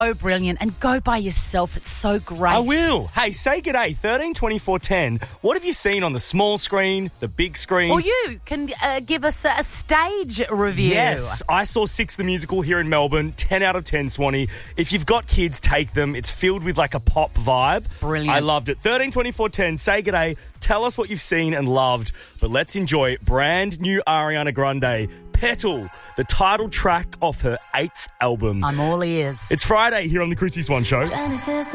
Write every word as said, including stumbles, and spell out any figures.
So brilliant. And go by yourself. It's so great. I will. Hey, say g'day, thirteen twenty-four ten. What have you seen on the small screen, the big screen? Or you can uh, give us a, a stage review. Yes. I saw Six the Musical here in Melbourne. ten out of ten, Swanee. If you've got kids, take them. It's filled with like a pop vibe. Brilliant. I loved it. thirteen twenty-four ten. Say g'day. Tell us what you've seen and loved. But let's enjoy brand new Ariana Grande, Petal, the title track off her eighth album. I'm all ears. It's Friday here on the Chrissy Swan Show.